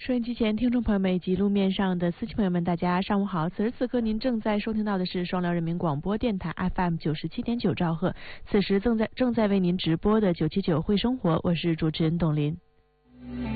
收音机前听众朋友们以及路面上的司机朋友们，大家上午好。此时此刻您正在收听到的是双辽人民广播电台 FM 97.9兆赫，此时正在为您直播的979会生活，我是主持人董林。